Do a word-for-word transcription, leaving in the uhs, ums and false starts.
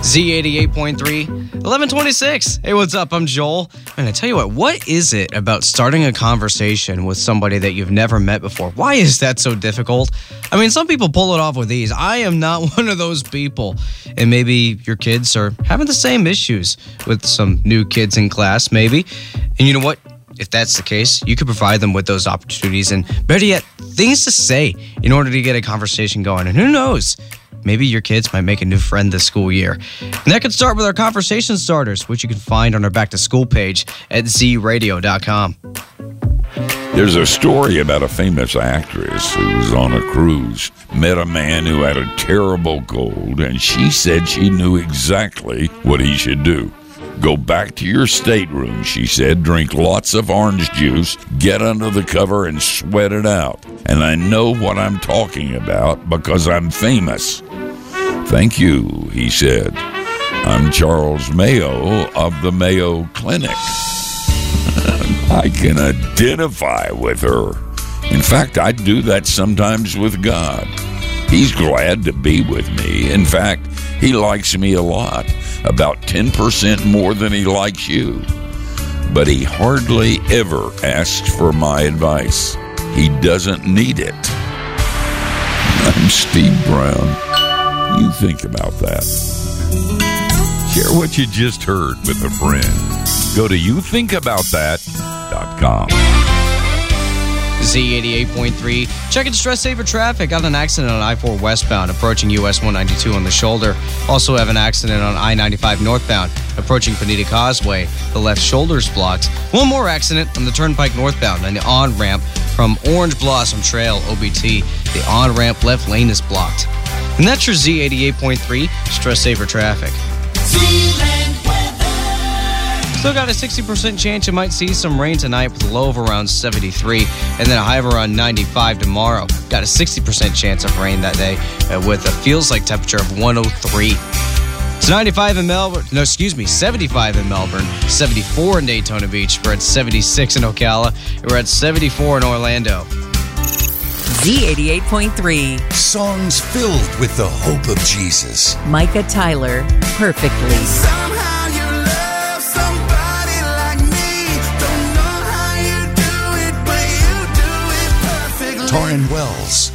Z eighty-eight point three, eleven twenty-six. Hey, what's up? I'm Joel. And I tell you what, what is it about starting a conversation with somebody that you've never met before? Why is that so difficult? I mean, some people pull it off with ease. I am not one of those people. And maybe your kids are having the same issues with some new kids in class, maybe. And you know what? If that's the case, you could provide them with those opportunities and, better yet, things to say in order to get a conversation going. And who knows? Maybe your kids might make a new friend this school year. And that could start with our conversation starters, which you can find on our back to school page at z radio dot com. There's a story about a famous actress who was on a cruise, met a man who had a terrible cold, and she said she knew exactly what he should do. Go back to your stateroom, she said, drink lots of orange juice, get under the cover and sweat it out. And I know what I'm talking about because I'm famous. Thank you, he said. I'm Charles Mayo of the Mayo Clinic. I can identify with her. In fact, I do that sometimes with God. He's glad to be with me. In fact, he likes me a lot, about ten percent more than he likes you. But he hardly ever asks for my advice. He doesn't need it. I'm Steve Brown. You think about that. Share what you just heard with a friend. Go to you think about that dot com. Z eighty-eight point three. Checking stress saver traffic. Got an accident on I four westbound approaching U S one ninety-two on the shoulder. Also have an accident on I ninety-five northbound approaching Bonita Causeway. The left shoulder's blocked. One more accident on the Turnpike northbound on the on-ramp from Orange Blossom Trail, O B T. The on-ramp left lane is blocked. And that's your Z eighty-eight point three stress saver traffic. Still got a sixty percent chance you might see some rain tonight with a low of around seventy-three, and then a high of around ninety-five tomorrow. Got a sixty percent chance of rain that day uh, with a feels like temperature of one oh three. It's ninety-five in Melbourne. No, excuse me, seventy-five in Melbourne, seventy-four in Daytona Beach. We're at seventy-six in Ocala. We're at seventy-four in Orlando. Z eighty-eight point three. Songs filled with the hope of Jesus. Micah Tyler, Perfectly. Somehow you love somebody like me. Don't know how you do it, but you do it perfectly. Torrin Wells,